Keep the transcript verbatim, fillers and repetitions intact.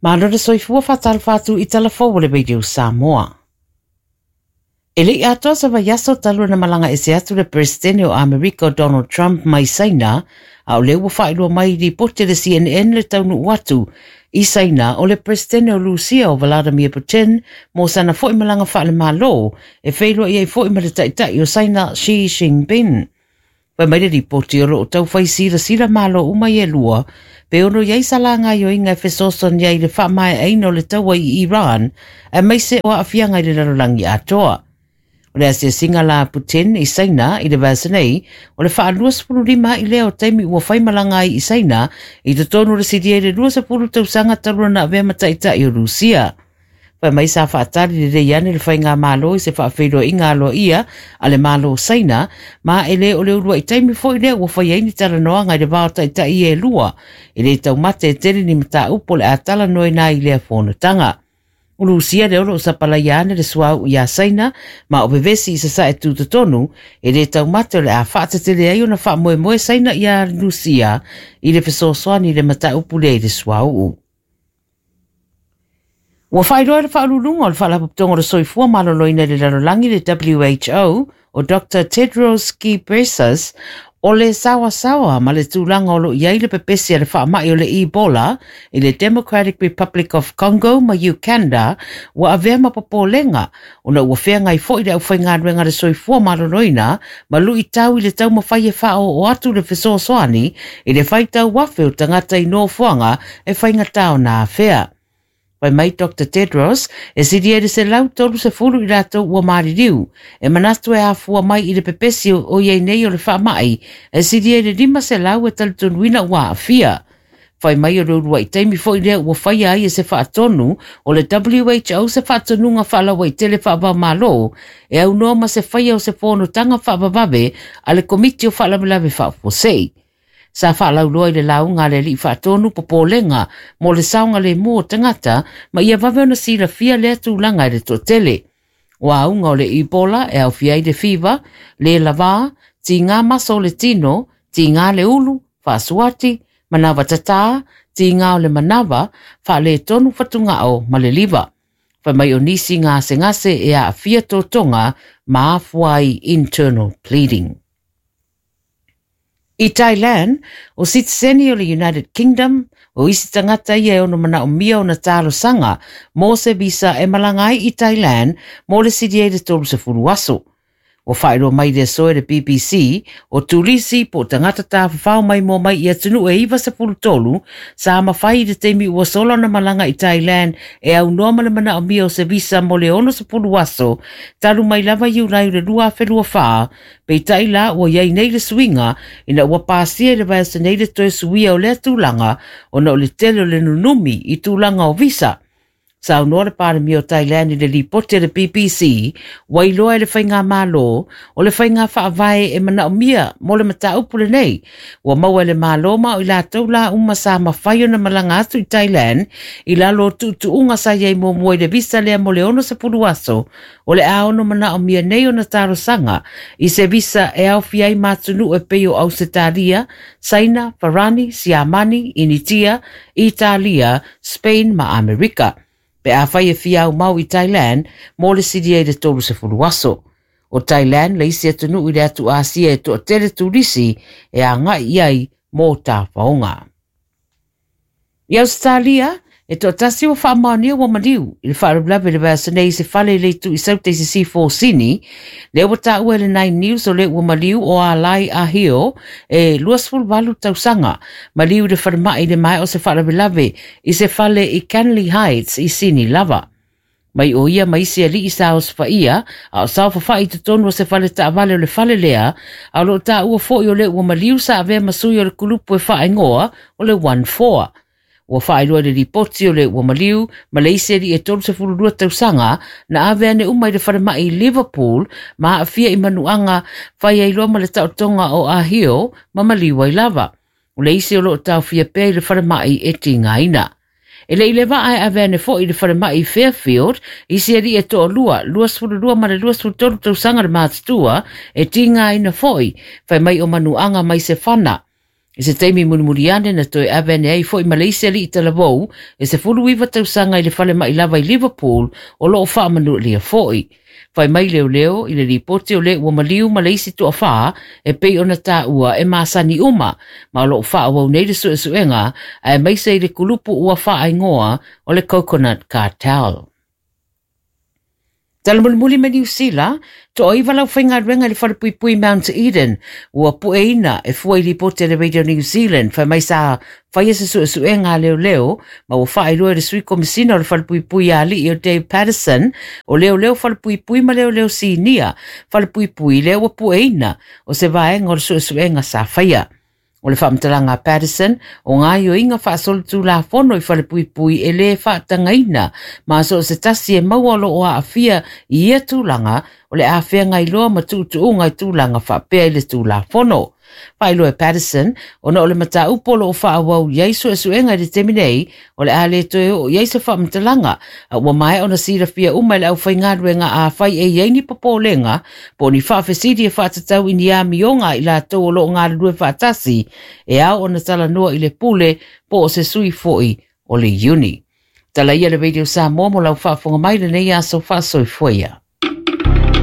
Malora soifua fatal fatu i talafou le Radio Samoa. E le ato sa vaiaso talu na malanga e se atu le presidente o Amerika Donald Trump mai saina, au le ua whailua mai di pote le C N N le taunu watu i saina o le presidente o Lucia o Vladimir Putin mo sana fo i malanga whaile malo e whailua i ei fo i maritaitai o saina Xi Jinping. Pai mai di pote o lo tau whai sira sira malo umai e lua, pe ono iei salanga i o inga e fesoson iei le wha mai eino le taua i Iran, e mai se o afianga i le rarolangi atoa. O le asia singa la Putin i saina i le vasanei, o le wha lua sepulu lima i leo taimi ua whai malanga i saina, i te tonu le sidia i le lua sepulu tausanga taruna na avea mataita i o Rusia. Pai mai sa whaatari le reiane le whai ngā malo i se whaafeiro i ngā loa ia, a le malo saina, ma e le o le urua i taimi fo i leo ua whai aini tala noa ngai le vao taita i e lua, i le tau mate e tere ni mata upo le atala noe nā i lea whonatanga. Ulusia le oro sa palayane le suau i a saina, ma o bevesi i sa sa e tūta tonu, e le tau mate le a whaatatele ai o na wha moe moe saina i a Lucia, i le fesosoani le mata upo le le suau. Ua whairoa le whaalulunga o le whaalaputongo le soifua maloloina le larolangi le W H O o Doctor Tedros Ghebreyesus o le sawa sawa ma le tūlanga o lo iai le pepesi le whaamai o le Ebola i le Democratic Republic of Congo ma Uganda ua avea mapapolenga o na ua whea ngai fo i le au whainga ruenga le soifua maloloina ma lu i tau i le tau mawhai e whao o atu le fesosoani i le whaitau wafe o tangata i no fuanga e whainga tau na whea. Pai mai Doctor Tedros, e siri e se lau tolu se fulu i rato ua maririu, e manatu e afua mai i le pepesi o iei nei o le whaamai, e siri e rima se lau e talitonuina ua afia. Pai mai o reurua i taimi fo i lea ua whai ai e se whaatonu, o le W H O se whaatonunga whaalawa i tele whaaba malo, e au noa ma se whai au se whono tanga whaabababe, a le komiti o whaalamelawe whaafosei. Sa whaalau loa i le launga le li whaatonu popolenga mo le saunga le mua tangata ma ia wawe na sira fia le tūlanga i le totele. O aunga o le Ebola e au fia i le fiva, le lava, ti ngā maso le tino, ti ngā le ulu, whaasuati, manawa tata, ti ngā o le manawa, wha le tonu whatunga o ma le liva. Wha mai o nisi ngā se ngase e a fia totonga ma afuai internal pleading. I Thailand, o sitiseni o le United Kingdom, o isi tangata ia e ono mana o mia o na talo sanga, mo se visa e malangai i Thailand, mo le sidi e le tolu se furu aso. O whaero mai le soe le B B C, o tulisi po tangata ta whao mai mo mai i atunu e iwa se furu tolu, sa ama whai le teimi ua solo na malanga i Thailand e au noa mana o mia o se visa mo le ono se furu aso, taru mai lava iu rai le lua whelua whaa, pei taila ua iei nei le suinga, ina ua pāsia le vai se nei le toe suia o le tūlanga, o na o le tele o le nunumi i tūlanga o visa. Sa unore pare mi o Thailand i le lipote le B B C, wailoa le whainga malo, o le whainga whaavae e mana o mia, mo le mata upule nei. Ua maua le malo ma o i la tau la uma sa mawhaio na malanga atu i Thailand, i la lo tu tu unga sa iei mo mua i le visa lea mo le ono sa pulu aso, o le a ono mana o mia nei o na taro sanga, i se visa e au fiai matunu e peio au Setalia, Saina, Farani, Siamani, Initia, Italia, Spain ma Amerika. Pe a whai e whiau mau i Thailand, mo le sidi e le tolu se fulu aso. O Thailand, le isi atunu i le atu Asia e toa tele turisi e a ngai iai mō tā whaonga. I Australia, e toa tasi o whaamania wa maniu, i le whaarablawe le bāsa nei se whale le tu i saute se C four sini, le o ta ue le Nine News o le ua maliu o a lai a hio, e luasful walu tausanga, maliu le wharamai le mai o se whaarablawe i se whale i Canley Heights i sini lava. Mai o ia mai se ali i sa o sfa ia, a o sa o whawhai te tonu o se whale ta avale o le whale lea, a lo ta ua fo i o le ua maliu sa avea masui o le kulupu e whae ngoa o le one four. Ua whaeroa le ripoti o le ua maliu, ma le iseri e tolu se fururua tausanga, na avea ne umai le wharamai i Liverpool, ma a fia i manuanga whai ai loa ma le tautonga o ahio, ma maliu ai lava. O le isi o lo tau fia pe le wharamai e tinga ina. E le ilewa ai avea ne fo i le wharamai i Fairfield, iseri e toa lua, luas fururua ma le luas furutolu tausanga le mātua, e tinga ina foi, whai mai o manuanga mai se whana. E se teimi muni muri ane na toi avene ei fo i Malaysia li i talavou, e se fulu iwa tausanga i le fale mai lava i Liverpool o loo wha manu lia foi. Fai mai leo leo i le ripoti o le ua maliu Malaysia tu a wha e pei ona ta ua e maasani uma, ma loo wha wau nei le sue suenga a e maisa i le kulupu ua wha ai ngoa o le Coconut Cartel. Tala muli me New Zealand, to o iwa lau whainga renga li whare pui pui Mount Eden, ua pueina e fuai li pote le Radio New Zealand, whai mai sa whai ese su su e ngā leo leo, ma ua whai roe le sui komisina o le whare pui pui a li o Dave Patterson, o leo leo whare pui pui ma leo leo si nia, whare pui pui leo ua pueina, o se vaenga o le su su e ngā sa whaia. O le whaamtalanga Patterson, o ngā yo inga whaasolu tū la whono i whare pui pui e le whaatangaina, ma so se tasi e maualo o a awhia i ia tūlanga, o le awhia ngai loa ma tū tū ngai tūlanga whaapea i le tū la whono. Whailo e Patterson, o na o le mata upolo o whaawau iaisu e suenga i le teminei, o le ale toe o iaisa whaamtalanga, a ua mai o na sira fia umai le au whaingaruenga a whai e iaini papolenga, po ni whaafesidi e whaatatau i ni a mionga i la tau o lo ngā rue whaatasi, e au o na tala noa i le pule po o se sui foi o le uni. Tala ia le Radio Samoa mo lau whaafonga mai le nei aso whaasoi foia.